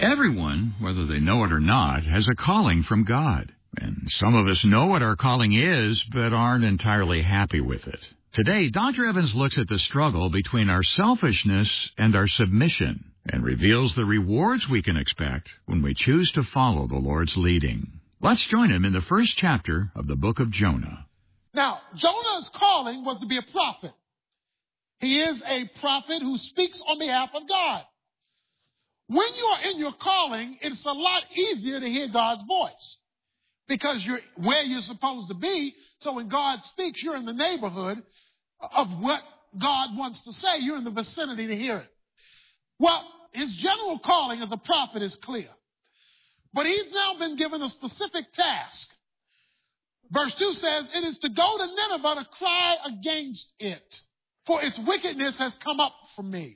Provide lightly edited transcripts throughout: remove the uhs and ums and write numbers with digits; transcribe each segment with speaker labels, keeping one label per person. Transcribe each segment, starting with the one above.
Speaker 1: Everyone, whether they know it or not, has a calling from God. And some of us know what our calling is, but aren't entirely happy with it. Today, Dr. Evans looks at the struggle between our selfishness and our submission and reveals the rewards we can expect when we choose to follow the Lord's leading. Let's join him in the first chapter of the book of Jonah.
Speaker 2: Now, Jonah's calling was to be a prophet. He is a prophet who speaks on behalf of God. When you are in your calling, it's a lot easier to hear God's voice because you're where you're supposed to be. So when God speaks, you're in the neighborhood of what God wants to say. You're in the vicinity to hear it. Well, his general calling as a prophet is clear. But he's now been given a specific task. Verse 2 says, it is to go to Nineveh to cry against it, for its wickedness has come up from me.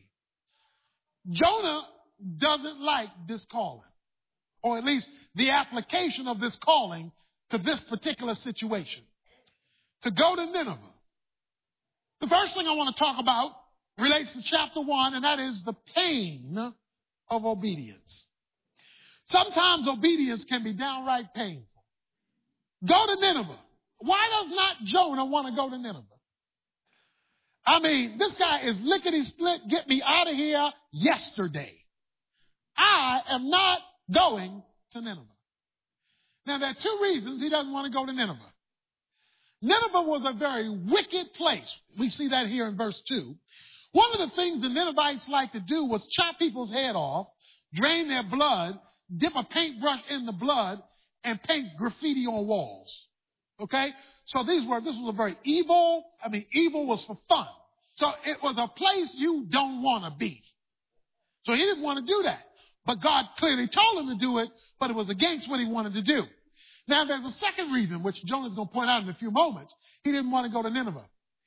Speaker 2: Jonah doesn't like this calling, or at least the application of this calling to this particular situation. To go to Nineveh. The first thing I want to talk about relates to chapter 1, and that is the pain of obedience. Sometimes obedience can be downright painful. Go to Nineveh. Why does not Jonah want to go to Nineveh? I mean, this guy is lickety-split, get me out of here yesterday. I am not going to Nineveh. Now, there are two reasons he doesn't want to go to Nineveh. Nineveh was a very wicked place. We see that here in verse 2. One of the things the Ninevites liked to do was chop people's head off, drain their blood, dip a paintbrush in the blood, and paint graffiti on walls. Okay? So this was a very evil was for fun. So it was a place you don't want to be. So he didn't want to do that. But God clearly told him to do it, but it was against what he wanted to do. Now, there's a second reason, which Jonah's going to point out in a few moments. He didn't want to go to Nineveh.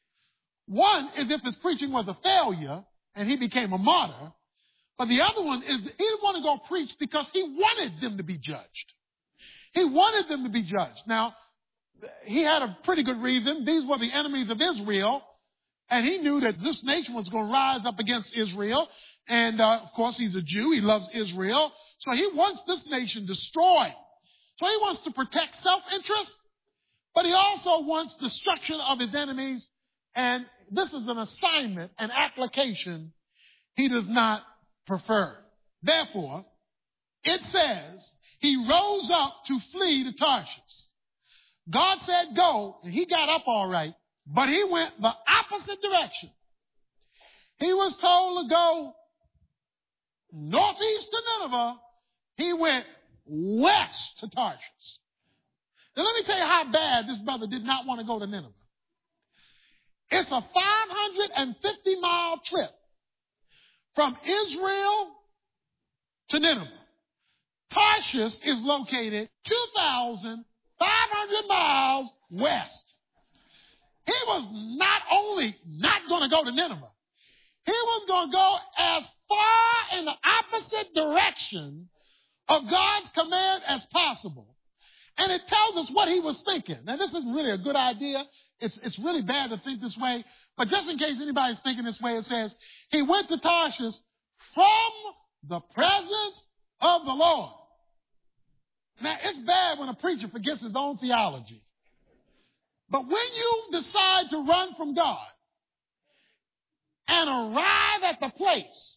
Speaker 2: One is if his preaching was a failure and he became a martyr. But the other one is he didn't want to go preach because he wanted them to be judged. He wanted them to be judged. Now, he had a pretty good reason. These were the enemies of Israel. And he knew that this nation was going to rise up against Israel. And, of course, he's a Jew. He loves Israel. So he wants this nation destroyed. So he wants to protect self-interest, but he also wants destruction of his enemies. And this is an assignment, an application he does not prefer. Therefore, it says he rose up to flee to Tarshish. God said go, and he got up all right, but he went the opposite direction. He was told to go northeast to Nineveh. He went west to Tarshish. Now let me tell you how bad this brother did not want to go to Nineveh. It's a 550-mile trip from Israel to Nineveh. Tarshish is located 2,500 miles west. He was not only not going to go to Nineveh, he was going to go as far in the opposite direction of God's command as possible. And it tells us what he was thinking. Now, this isn't really a good idea. It's really bad to think this way. But just in case anybody's thinking this way, it says, he went to Tarshish from the presence of the Lord. Now, it's bad when a preacher forgets his own theology. But when you decide to run from God and arrive at the place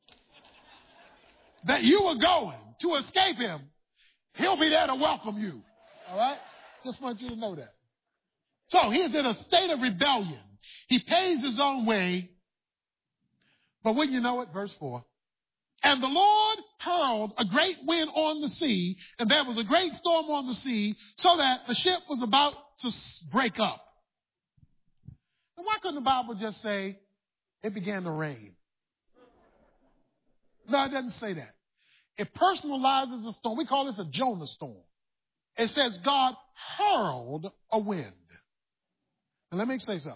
Speaker 2: that you were going to escape him, he'll be there to welcome you. All right? Just want you to know that. So he's in a state of rebellion. He pays his own way. But when you know it, verse 4. And the Lord hurled a great wind on the sea, and there was a great storm on the sea, so that the ship was about to break up. Now, why couldn't the Bible just say it began to rain? No, it doesn't say that. It personalizes the storm. We call this a Jonah storm. It says God hurled a wind. And let me say something.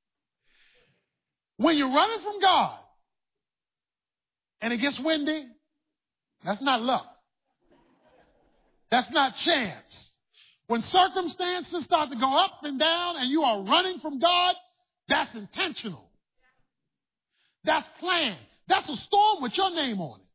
Speaker 2: When you're running from God and it gets windy, that's not luck. That's not chance. When circumstances start to go up and down and you are running from God, that's intentional. That's planned. That's a storm with your name on it.